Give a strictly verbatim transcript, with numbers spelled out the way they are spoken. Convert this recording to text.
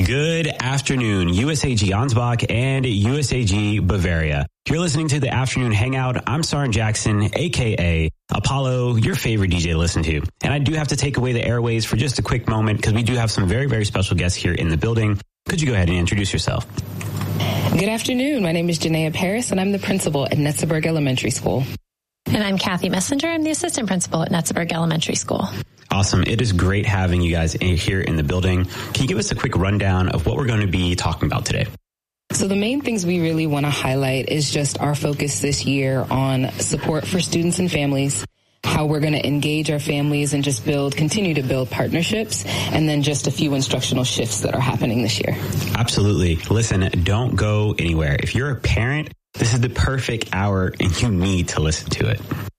Good afternoon, U S A G Ansbach and U S A G Bavaria. You're listening to the Afternoon Hangout. I'm Sarin Jackson, a k a. Apollo, your favorite D J to listen to. And I do have to take away the airways for just a quick moment because we do have some very, very special guests here in the building. Could you go ahead and introduce yourself? Good afternoon. My name is Janaea Paris, and I'm the principal at Netzeburg Elementary School. And I'm Kathy Messenger. I'm the assistant principal at Netzeburg Elementary School. Awesome. It is great having you guys here in the building. Can you give us a quick rundown of what we're going to be talking about today? So the main things we really want to highlight is just our focus this year on support for students and families, how we're going to engage our families and just build, continue to build partnerships, and then just a few instructional shifts that are happening this year. Absolutely. Listen, don't go anywhere. If you're a parent, this is the perfect hour and you need to listen to it.